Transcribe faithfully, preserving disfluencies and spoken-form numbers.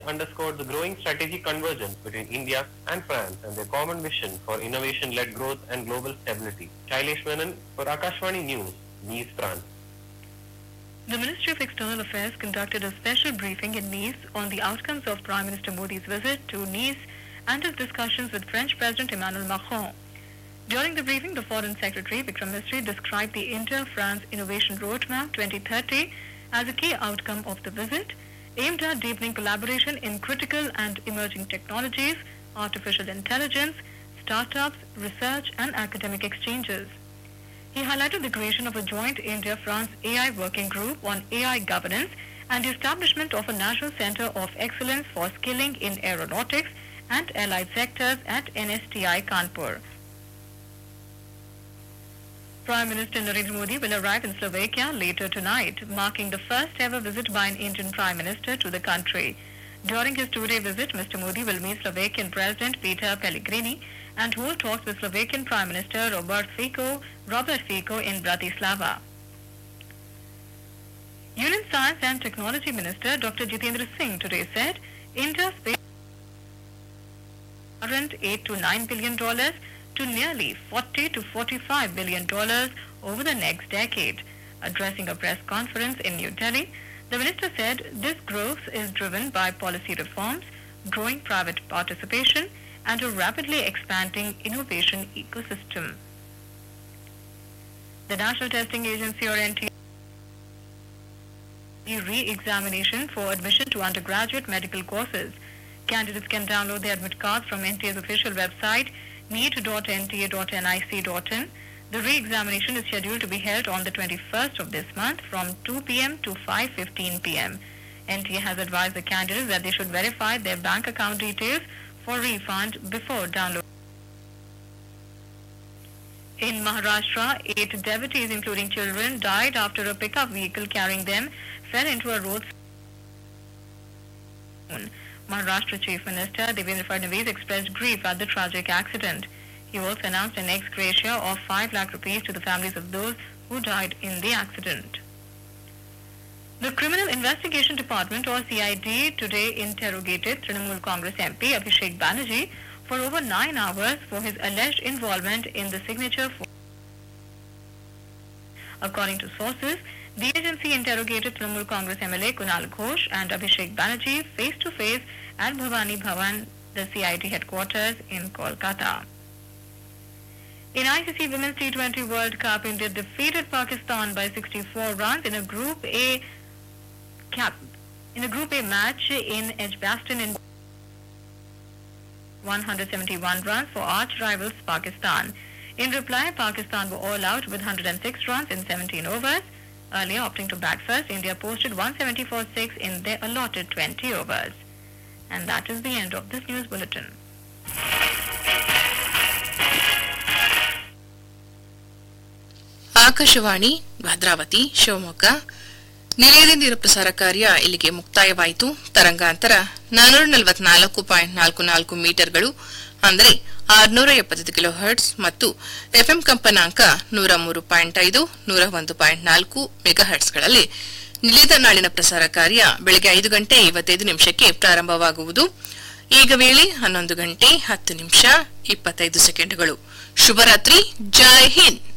underscored the growing strategic convergence between India and France and their common vision for innovation-led growth and global stability. Shailesh Menon for Akashvani News, Nice, France. The Ministry of External Affairs conducted a special briefing in Nice on the outcomes of Prime Minister Modi's visit to Nice and his discussions with French President Emmanuel Macron. During the briefing, the Foreign Secretary Vikram Misri described the India-France Innovation Roadmap twenty thirty as a key outcome of the visit, aimed at deepening collaboration in critical and emerging technologies, artificial intelligence, startups, research and academic exchanges. He highlighted the creation of a joint India-France A I working group on A I governance and the establishment of a National Center of Excellence for Skilling in Aeronautics and Allied Sectors at N S T I Kanpur. Prime Minister Narendra Modi will arrive in Slovakia later tonight, marking the first ever visit by an Indian Prime Minister to the country. During his two-day visit, Mister Modi will meet Slovakian President Peter Pellegrini and hold talks with Slovakian Prime Minister Robert Fico, Robert Fico in Bratislava. Union Science and Technology Minister Doctor Jitendra Singh today said India's space current eight to nine billion dollars to nearly forty to forty-five billion dollars over the next decade. Addressing a press conference in New Delhi, the minister said this growth is driven by policy reforms, growing private participation, and a rapidly expanding innovation ecosystem. The National Testing Agency or N T A re-examination for admission to undergraduate medical courses. Candidates can download the admit cards from N T A's official website neet dot n t a dot n i c dot in. The re-examination is scheduled to be held on the twenty-first of this month from two p m to five fifteen p m N T A has advised the candidates that they should verify their bank account details for refund before downloading. In Maharashtra, eight devotees, including children, died after a pickup vehicle carrying them fell into a road. Maharashtra Chief Minister Devendra Fadnavis expressed grief at the tragic accident. He also announced an ex gratia of five lakh rupees to the families of those who died in the accident. The Criminal Investigation Department or C I D today interrogated Trinamool Congress M P Abhishek Banerjee for over nine hours for his alleged involvement in the signature for. According to sources, the agency interrogated Trinamool Congress M L A Kunal Ghosh and Abhishek Banerjee face-to-face at Bhavani Bhavan, the C I D headquarters in Kolkata. In I C C Women's T twenty World Cup, India defeated Pakistan by sixty-four runs in a Group A cap in a Group A match in Edgbaston in one hundred seventy-one runs for arch rivals Pakistan. In reply, Pakistan were all out with one hundred six runs in seventeen overs. Earlier, opting to bat first, India posted one seventy-four point six in their allotted twenty overs. And that is the end of this news bulletin. Akashvani Bhadravati Shivamogga ನಿಲಯದಿಂದ ಪ್ರಸಾರ ಕಾರ್ಯ ಇಲ್ಲಿಗೆ ಮುಕ್ತಾಯವಾಯಿತು. ತರಂಗಾಂತರ ನಾನ್ನೂರ ನಲವತ್ನಾಲ್ಕು point ನಾಲ್ಕು ನಾಲ್ಕು ಮೀಟರ್ಗಳು ಅಂದರೆ ಆರುನೂರ ಎಪ್ಪತ್ತೈದು ಕಿಲೋ ಹರ್ಟ್ಸ್ ಮತ್ತು ಎಫ್ಎಂ ಕಂಪನಾಂಕ ನೂರ ಮೂರು ಪಾಯಿಂಟ್ ಐದು ನೂರ ಒಂದು ಪಾಯಿಂಟ್ ನಾಲ್ಕು ಮೆಗಾ ಹರ್ಟ್ಸ್ಗಳಲ್ಲಿ ನಿಲಯದ ನಾಳಿನ ಪ್ರಸಾರ ಕಾರ್ಯ ಬೆಳಗ್ಗೆ ಐದು ಗಂಟೆ ಐವತ್ತೈದು ನಿಮಿಷಕ್ಕೆ ಪ್ರಾರಂಭವಾಗುವುದು. ಈಗ ವೇಳೆ ಹನ್ನೊಂದು ಗಂಟೆ ಹತ್ತು ನಿಮಿಷ ಇಪ್ಪತ್ತೈದು ಸೆಕೆಂಡ್ಗಳು. ಶುಭರಾತ್ರಿ. ಜೈ ಹಿಂದ್.